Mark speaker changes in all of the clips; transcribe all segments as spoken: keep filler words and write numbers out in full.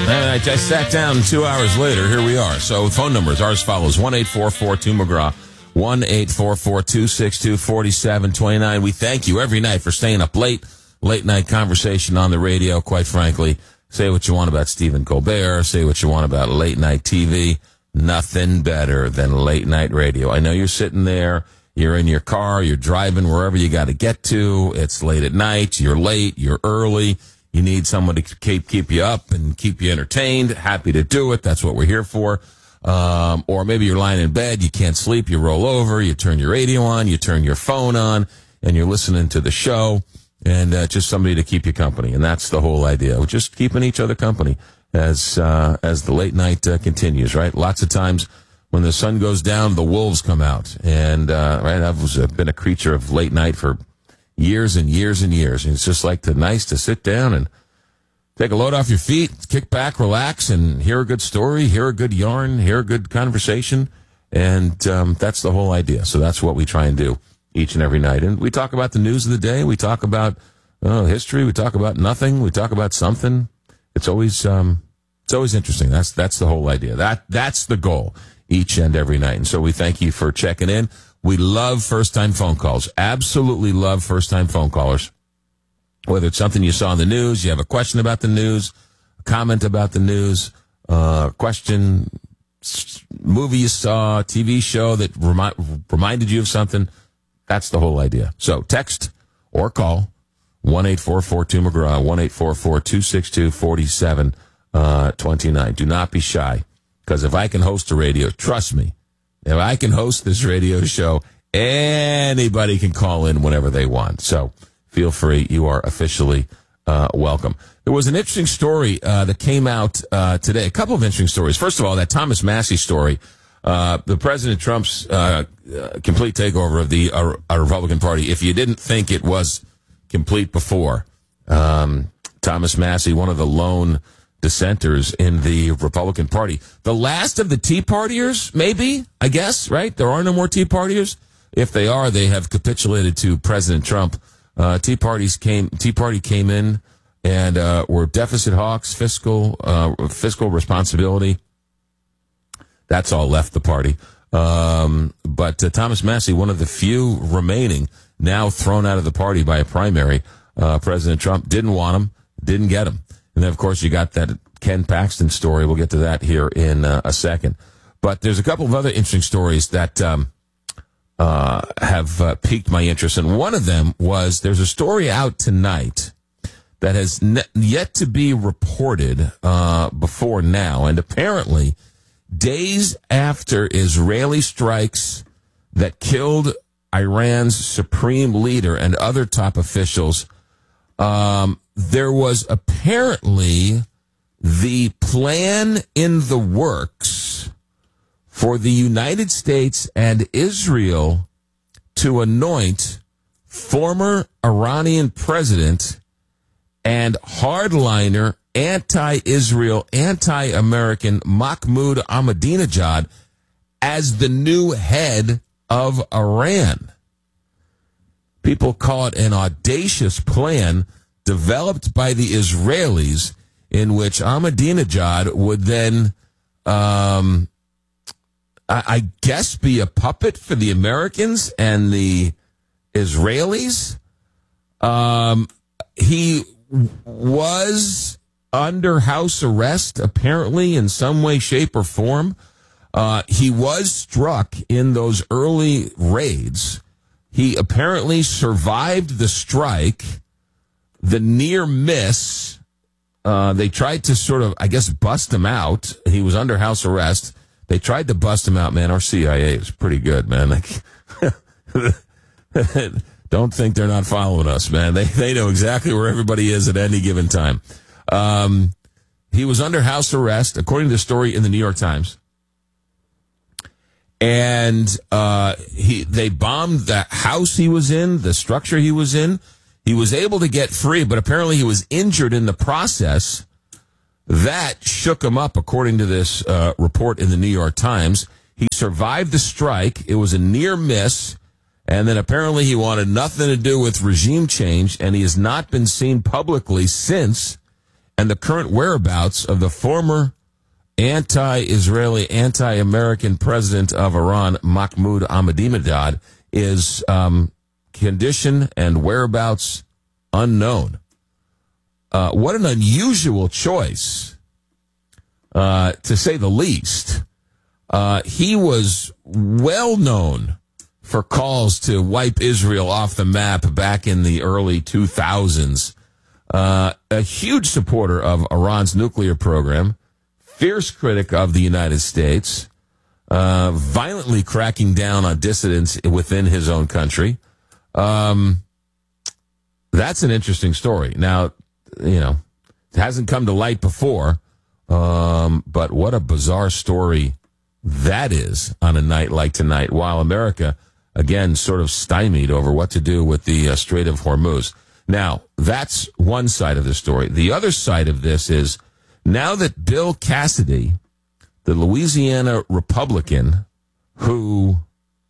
Speaker 1: And I, I sat down two hours later. Here we are. So phone numbers are as follows. one eight four four two McGraw. one eight four four two six two four seven two nine. We thank you every night for staying up late. Late night conversation on the radio, quite frankly. Say what you want about Stephen Colbert. Say what you want about late night T V. Nothing better than late night radio. I know you're sitting there. You're in your car. You're driving wherever you got to get to. It's late at night. You're late. You're early. You need someone to keep keep you up and keep you entertained. Happy to do it. That's what we're here for. Um, or maybe you're lying in bed. You can't sleep. You roll over. You turn your radio on. You turn your phone on. And you're listening to the show. And uh, just somebody to keep you company. And that's the whole idea. We're just keeping each other company as uh, as the late night uh, continues, right? Lots of times when the sun goes down, the wolves come out. And, uh, right, I've was, uh, been a creature of late night for years and years and years. And it's just like the nice to sit down and take a load off your feet, kick back, relax, and hear a good story, hear a good yarn, hear a good conversation. And um, that's the whole idea. So that's what we try and do each and every night. And we talk about the news of the day. We talk about uh, history. We talk about nothing. We talk about something. It's always um, it's always interesting. That's that's the whole idea. That That's the goal each and every night. And so we thank you for checking in. We love first-time phone calls. Absolutely love first-time phone callers. Whether it's something you saw in the news, you have a question about the news, a comment about the news, uh, question, movie you saw, T V show that remi- reminded you of something. That's the whole idea. So text or call one eight four four two McGraw, one eight four four two six two four seven two nine. Do not be shy, because if I can host a radio, trust me, if I can host this radio show, anybody can call in whenever they want. So feel free. You are officially uh, welcome. There was an interesting story uh, that came out uh, today. A couple of interesting stories. First of all, that Thomas Massie story. Uh, the President Trump's uh, uh, complete takeover of the uh, Republican Party. If you didn't think it was complete before, um, Thomas Massie, one of the lone dissenters in the Republican Party, the last of the Tea Partiers, maybe, I guess, right? There are no more Tea Partiers. If they are, they have capitulated to President Trump. Uh, Tea Parties came, Tea Party came in and uh, were deficit hawks, fiscal uh, fiscal responsibility. That's all left the party. Um, but uh, Thomas Massie, one of the few remaining, now thrown out of the party by a primary. Uh, President Trump didn't want him, didn't get him. And then, of course, you got that Ken Paxton story. We'll get to that here in uh, a second. But there's a couple of other interesting stories that um, uh, have uh, piqued my interest. And one of them was there's a story out tonight that has ne- yet to be reported uh, before now. And apparently, days after Israeli strikes that killed Iran's supreme leader and other top officials, um, there was apparently the plan in the works for the United States and Israel to anoint former Iranian president and hardliner anti-Israel, anti-American Mahmoud Ahmadinejad as the new head of Iran. People call it an audacious plan developed by the Israelis in which Ahmadinejad would then, um, I, I guess, be a puppet for the Americans and the Israelis. Um, he was under house arrest, apparently, in some way, shape, or form. Uh, he was struck in those early raids. He apparently survived the strike, the near miss. Uh, they tried to sort of, I guess, bust him out. He was under house arrest. They tried to bust him out, man. Our C I A is pretty good, man. Like, don't think they're not following us, man. They they know exactly where everybody is at any given time. Um, he was under house arrest, according to the story in the New York Times. And uh, he they bombed the house he was in, the structure he was in. He was able to get free, but apparently he was injured in the process. That shook him up, according to this uh, report in the New York Times. He survived the strike. It was a near miss. And then apparently he wanted nothing to do with regime change, and he has not been seen publicly since. and the current whereabouts of the former anti-Israeli, anti-American president of Iran, Mahmoud Ahmadinejad, is um, condition and whereabouts unknown. Uh, what an unusual choice, uh, to say the least. Uh, he was well known for calls to wipe Israel off the map back in the early two thousands. Uh, a huge supporter of Iran's nuclear program, fierce critic of the United States, uh, violently cracking down on dissidents within his own country. Um, that's an interesting story. Now, you know, it hasn't come to light before, um, but what a bizarre story that is on a night like tonight, while America, again, sort of stymied over what to do with the uh, Strait of Hormuz. Now, that's one side of the story. The other side of this is, now that Bill Cassidy, the Louisiana Republican who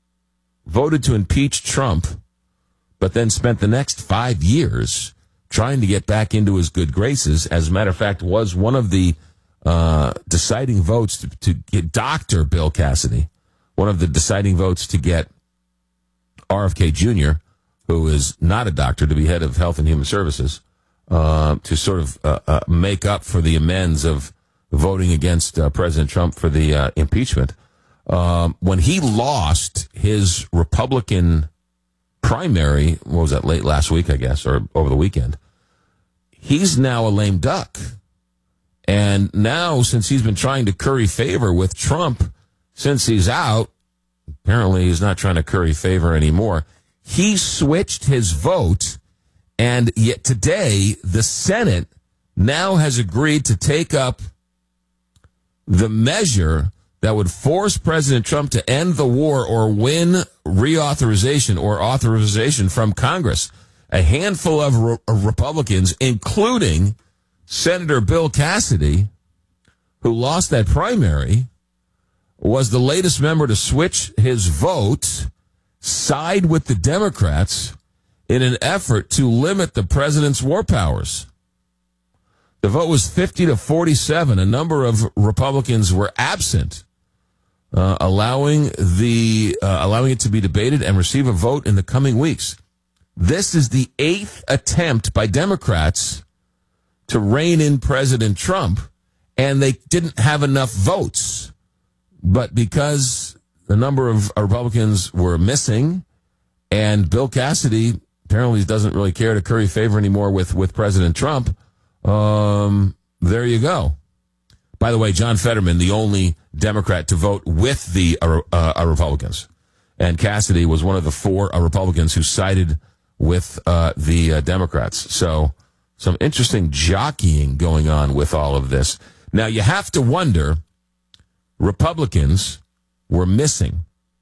Speaker 1: voted to impeach Trump, but then spent the next five years trying to get back into his good graces, as a matter of fact, was one of the uh, deciding votes to, to get Doctor Bill Cassidy, one of the deciding votes to get R F K Junior, who is not a doctor, to be head of Health and Human Services, Uh, to sort of uh, uh, make up for the amends of voting against uh, President Trump for the uh, impeachment. Um, when he lost his Republican primary, what was that, late last week, I guess, or over the weekend, he's now a lame duck. And now, since he's been trying to curry favor with Trump since he's out, apparently he's not trying to curry favor anymore. He switched his vote. And yet today, the Senate now has agreed to take up the measure that would force President Trump to end the war or win reauthorization or authorization from Congress. A handful of re- Republicans, including Senator Bill Cassidy, who lost that primary, was the latest member to switch his vote, side with the Democrats, in an effort to limit the president's war powers. The vote was fifty to forty-seven. A number of Republicans were absent, uh, allowing the uh, allowing it to be debated and receive a vote in the coming weeks. This is the eighth attempt by Democrats to rein in President Trump, and they didn't have enough votes. But because the number of Republicans were missing, and Bill Cassidy apparently doesn't really care to curry favor anymore with, with President Trump. Um, there you go. By the way, John Fetterman, the only Democrat to vote with the uh, uh, Republicans. And Cassidy was one of the four uh, Republicans who sided with uh, the uh, Democrats. So some interesting jockeying going on with all of this. Now, you have to wonder, Republicans were missing.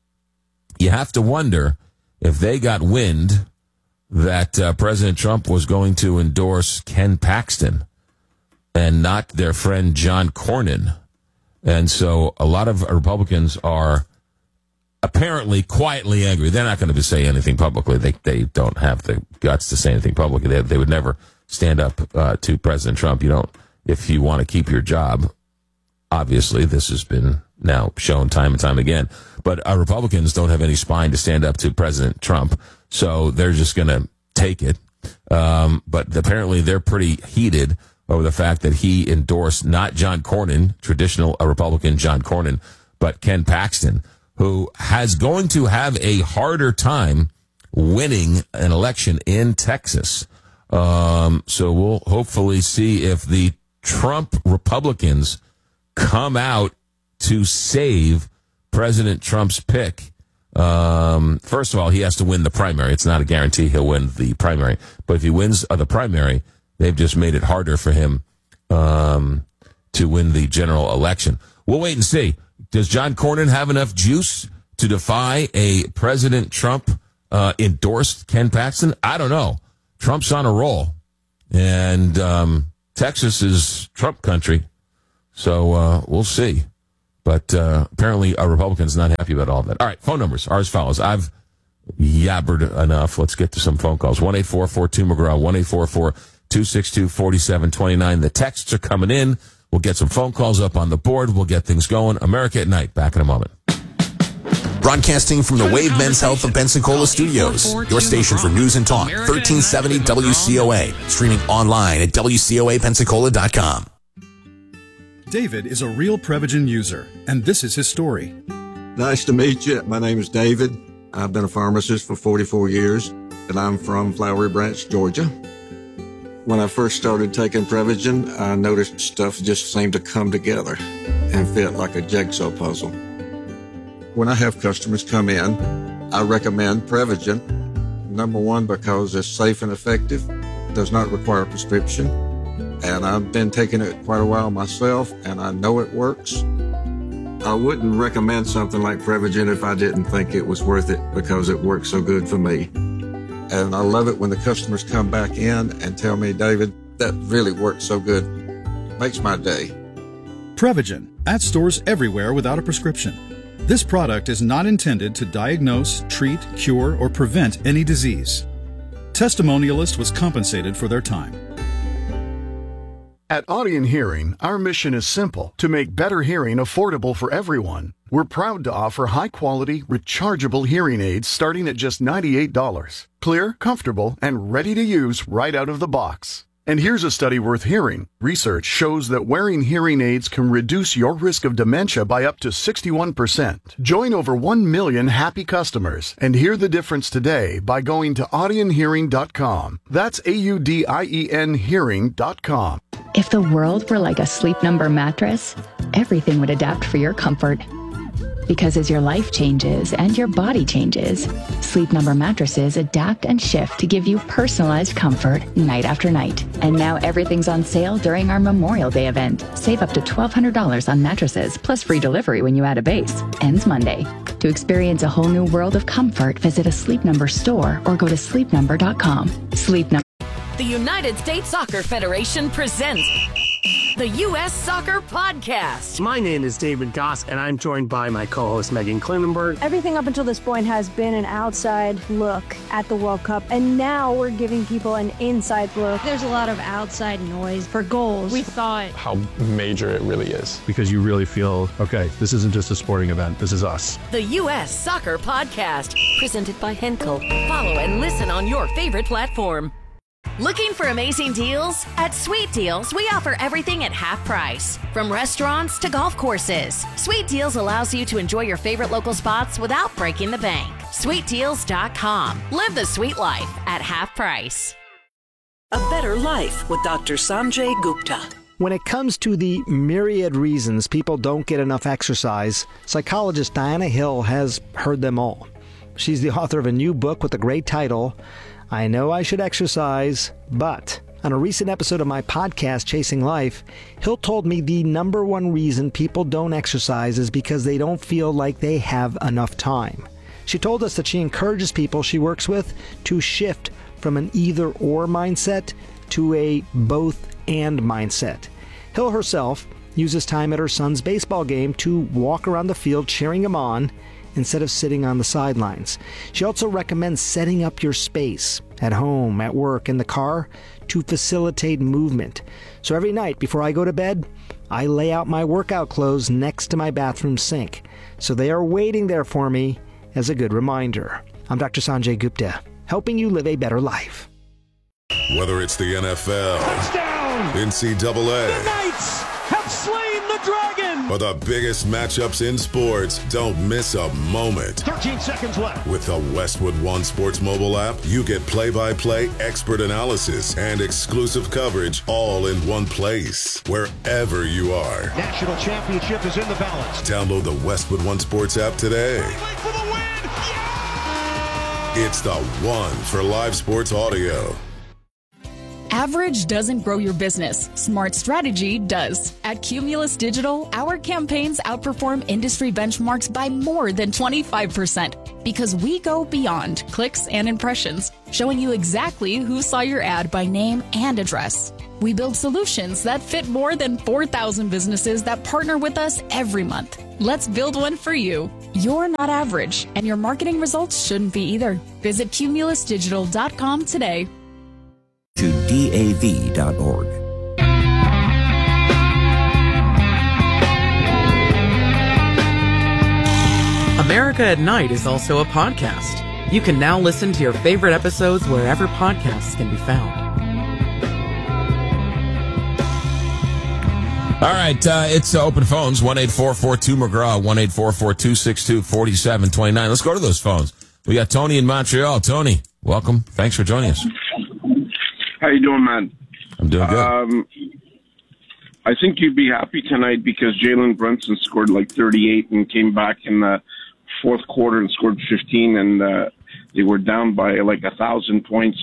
Speaker 1: You have to wonder if they got wind that uh, President Trump was going to endorse Ken Paxton and not their friend John Cornyn. And so a lot of Republicans are apparently quietly angry. They're not going to say anything publicly. They they don't have the guts to say anything publicly. They, they would never stand up uh, to President Trump. You don't, if you want to keep your job. Obviously, this has been now shown time and time again. But our Republicans don't have any spine to stand up to President Trump, so they're just going to take it. Um, but apparently they're pretty heated over the fact that he endorsed not John Cornyn, traditional Republican John Cornyn, but Ken Paxton, who has going to have a harder time winning an election in Texas. Um, so we'll hopefully see if the Trump Republicans come out to save President Trump's pick. Um, first of all, he has to win the primary. It's not a guarantee he'll win the primary. But if he wins uh, the primary, they've just made it harder for him um, to win the general election. We'll wait and see. Does John Cornyn have enough juice to defy a President Trump uh, endorsed Ken Paxton? I don't know. Trump's on a roll. And um, Texas is Trump country. So uh, we'll see. But uh, apparently a Republican's not happy about all of that. All right, phone numbers are as follows. I've yabbered enough. Let's get to some phone calls. one eight four four two McGraw, one eight four four two six two, four seven two nine. The texts are coming in. We'll get some phone calls up on the board. We'll get things going. America at Night. Back in a moment.
Speaker 2: Broadcasting from the Wave Men's Health of Pensacola Studios, your station for news and talk, thirteen seventy W C O A, streaming online at W C O A Pensacola dot com.
Speaker 3: David is a real Prevagen user, and this is his story.
Speaker 4: Nice to meet you. My name is David. I've been a pharmacist for forty-four years, and I'm from Flowery Branch, Georgia. When I first started taking Prevagen, I noticed stuff just seemed to come together and fit like a jigsaw puzzle. When I have customers come in, I recommend Prevagen. Number one, because it's safe and effective, does not require a prescription, and I've been taking it quite a while myself, and I know it works. I wouldn't recommend something like Prevagen if I didn't think it was worth it because it works so good for me. And I love it when the customers come back in and tell me, David, that really works so good. Makes my day.
Speaker 3: Prevagen, at stores everywhere without a prescription. This product is not intended to diagnose, treat, cure, or prevent any disease. Testimonialist was compensated for their time.
Speaker 5: At Audion Hearing, our mission is simple: to make better hearing affordable for everyone. We're proud to offer high-quality, rechargeable hearing aids starting at just ninety-eight dollars. Clear, comfortable, and ready to use right out of the box. And here's a study worth hearing. Research shows that wearing hearing aids can reduce your risk of dementia by up to sixty-one percent. Join over one million happy customers and hear the difference today by going to audion hearing dot com. That's A U D I E N hearing dot com.
Speaker 6: If the world were like a Sleep Number mattress, everything would adapt for your comfort. Because as your life changes and your body changes, Sleep Number mattresses adapt and shift to give you personalized comfort night after night. And now everything's on sale during our Memorial Day event. Save up to twelve hundred dollars on mattresses, plus free delivery when you add a base. Ends Monday. To experience a whole new world of comfort, visit a Sleep Number store or go to sleep number dot com. Sleep Number.
Speaker 7: The United States Soccer Federation presents the U S Soccer Podcast.
Speaker 8: My name is David Goss, and I'm joined by my co-host Megan Klinenberg.
Speaker 9: Everything up until this point has been an outside look at the World Cup, and now we're giving people an inside look.
Speaker 10: There's a lot of outside noise for goals.
Speaker 11: We thought
Speaker 12: how major it really is.
Speaker 13: Because you really feel, okay, this isn't just a sporting event, this is us.
Speaker 7: The U S Soccer Podcast, presented by Henkel. Follow and listen on your favorite platform. Looking for amazing deals? At Sweet Deals, we offer everything at half price. From restaurants to golf courses, Sweet Deals allows you to enjoy your favorite local spots without breaking the bank. sweet deals dot com. Live the sweet life at half price.
Speaker 14: A Better Life with Doctor Sanjay Gupta.
Speaker 15: When it comes to the myriad reasons people don't get enough exercise, psychologist Diana Hill has heard them all. She's the author of a new book with a great title, I Know I Should Exercise, But. On a recent episode of my podcast, Chasing Life, Hill told me the number one reason people don't exercise is because they don't feel like they have enough time. She told us that she encourages people she works with to shift from an either-or mindset to a both-and mindset. Hill herself uses time at her son's baseball game to walk around the field cheering him on instead of sitting on the sidelines. She also recommends setting up your space at home, at work, in the car to facilitate movement. So every night before I go to bed, I lay out my workout clothes next to my bathroom sink. So they are waiting there for me as a good reminder. I'm Doctor Sanjay Gupta, helping you live a better life.
Speaker 16: Whether it's the N F L, touchdown, N C double A,
Speaker 17: the Knights have slain the dragon,
Speaker 16: or the biggest matchups in sports, don't miss a moment.
Speaker 17: thirteen seconds left.
Speaker 16: With the Westwood One Sports mobile app, you get play-by-play, expert analysis, and exclusive coverage all in one place, wherever you are.
Speaker 17: National championship is in the balance.
Speaker 16: Download the Westwood One Sports app today.
Speaker 17: For the win. Yeah!
Speaker 16: It's the one for live sports audio.
Speaker 18: Average doesn't grow your business. Smart strategy does. At Cumulus Digital, our campaigns outperform industry benchmarks by more than twenty-five percent because we go beyond clicks and impressions, showing you exactly who saw your ad by name and address. We build solutions that fit more than four thousand businesses that partner with us every month. Let's build one for you. You're not average, and your marketing results shouldn't be either. Visit cumulus digital dot com today.
Speaker 2: To
Speaker 11: G A V dot org.
Speaker 19: America at Night is also a podcast. You can now listen to your favorite episodes wherever podcasts can be found.
Speaker 1: All right, uh, it's uh, open phones, one eight four four two McGraw, one eight four four two six two four seven two nine. Let's go to those phones. We got Tony in Montreal. Tony, welcome. Thanks for joining us.
Speaker 20: How you doing, man?
Speaker 1: I'm doing good.
Speaker 20: Um, I think you'd be happy tonight because Jalen Brunson scored like thirty-eight and came back in the fourth quarter and scored fifteen, and uh, they were down by like a thousand points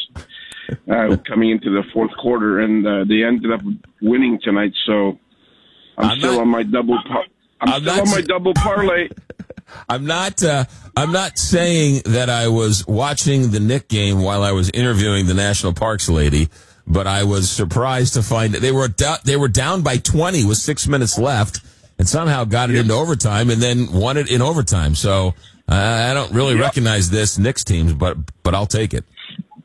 Speaker 20: uh, coming into the fourth quarter, and uh, they ended up winning tonight. So I'm, I'm still not, on my double. Par- I'm, I'm still on my double parlay.
Speaker 1: I'm not. Uh, I'm not saying that I was watching the Knick game while I was interviewing the National Parks lady, but I was surprised to find that they were da- they were down by twenty with six minutes left, and somehow got it yep. into overtime, and then won it in overtime. So uh, I don't really yep. recognize this Knicks team, but but I'll take it.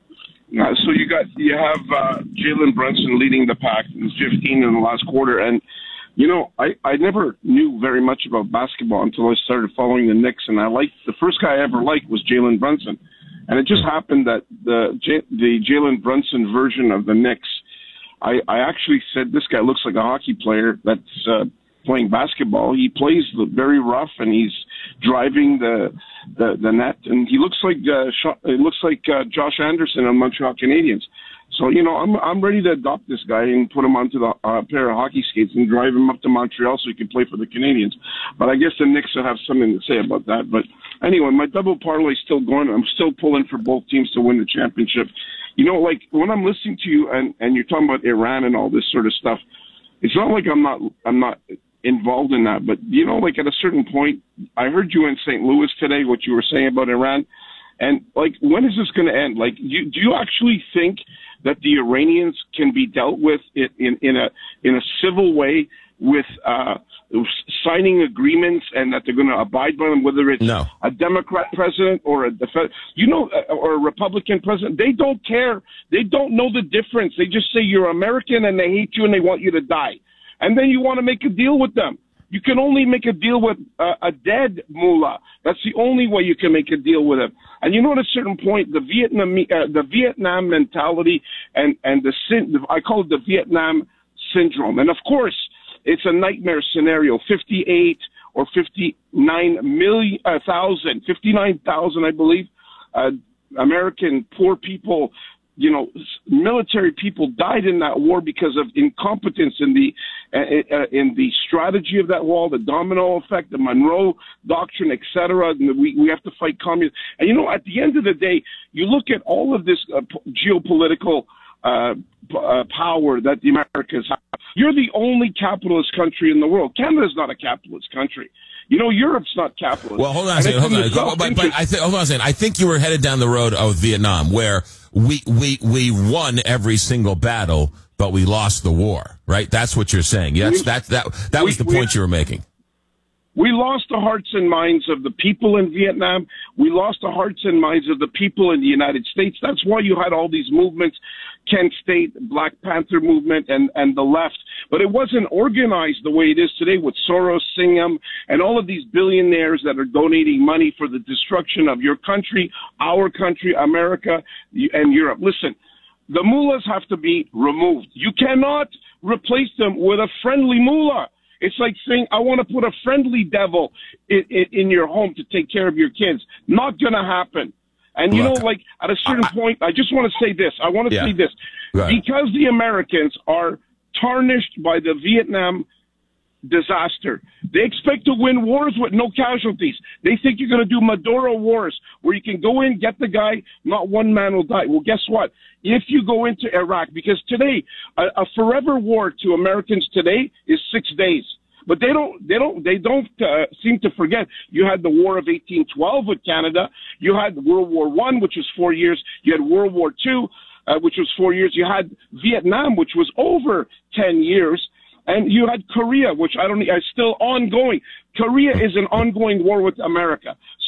Speaker 20: Uh, so you got you have uh, Jalen Brunson leading the pack, fifteen in the last quarter, and. You know, I, I never knew very much about basketball until I started following the Knicks, and I liked the first guy I ever liked was Jalen Brunson, and it just happened that the the Jalen Brunson version of the Knicks, I, I actually said this guy looks like a hockey player that's uh, playing basketball. He plays very rough, and he's driving the the, the net, and he looks like uh, it looks like uh, Josh Anderson on Montreal Canadiens. So, you know, I'm I'm ready to adopt this guy and put him onto the uh, pair of hockey skates and drive him up to Montreal so he can play for the Canadiens. But I guess the Knicks will have something to say about that. But anyway, my double parlay is still going. I'm still pulling for both teams to win the championship. You know, like when I'm listening to you and, and you're talking about Iran and all this sort of stuff, it's not like I'm not I'm not involved in that. But, you know, like at a certain point, I heard you in Saint Louis today, what you were saying about Iran. And, like, when is this going to end? Like, you, do you actually think that the Iranians can be dealt with in, in, in a in a civil way with uh, signing agreements and that they're going to abide by them, whether it's
Speaker 1: no.
Speaker 20: a Democrat president or a def- you know, or a Republican president? They don't care. They don't know the difference. They just say you're American and they hate you and they want you to die. And then you want to make a deal with them. You can only make a deal with uh, a dead mullah. That's the only way you can make a deal with him. And you know, at a certain point, the Vietnam, uh, the Vietnam mentality and and the sin, I call it the Vietnam syndrome. And of course, it's a nightmare scenario. fifty-eight or fifty-nine million, uh, thousand, fifty-nine thousand, I believe, uh, American poor people. You know, military people died in that war because of incompetence in the uh, in the strategy of that war, the domino effect, the Monroe Doctrine, et cetera. And we we have to fight communism. And you know, at the end of the day, you look at all of this uh, geopolitical uh, uh, power that the Americans have. You're the only capitalist country in the world. Canada's not a capitalist country. You know, Europe's not capitalist.
Speaker 1: Well, hold on a second. Hold on. But, but I th- hold on a second. I think you were headed down the road of Vietnam, where we we we won every single battle, but we lost the war. Right? That's what you're saying. Yes, that that that was the
Speaker 20: we,
Speaker 1: point
Speaker 20: we,
Speaker 1: you were making.
Speaker 20: We lost the hearts and minds of the people in Vietnam. We lost the hearts and minds of the people in the United States. That's why you had all these movements, Kent State, Black Panther movement, and, and the left. But it wasn't organized the way it is today with Soros, Singham, and all of these billionaires that are donating money for the destruction of your country, our country, America, and Europe. Listen, the mullahs have to be removed. You cannot replace them with a friendly mullah. It's like saying, I want to put a friendly devil in, in, in your home to take care of your kids. Not going to happen. And, you Look, know, like, at a certain I, point, I just want to say this. I want to yeah. say this. Because the Americans are tarnished by the Vietnam disaster, they expect to win wars with no casualties. They think you're going to do Maduro wars, where you can go in, get the guy, not one man will die. Well, guess what? If you go into Iraq, because today, a, a forever war to Americans today is six days. But they don't, they don't, they don't uh, seem to forget. You had the War of eighteen twelve with Canada. You had World War One, which was four years. You had World War Two, uh, which was four years. You had Vietnam, which was over ten years. And you had Korea, which I don't, is still ongoing. Korea is an ongoing war with America.